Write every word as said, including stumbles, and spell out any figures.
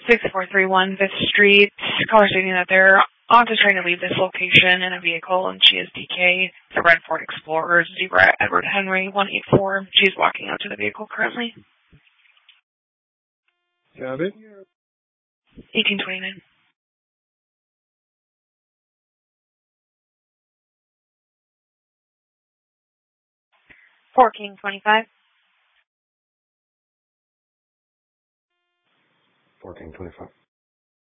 six four three one fifth Street. Caller stating that their aunt is trying to leave this location in a vehicle, and she is D K. The red Ford Explorer, Zebra Edward Henry, one eight four. She is walking out to the vehicle currently. Got it. eighteen twenty-nine. fourteen twenty-five. fourteen twenty-five.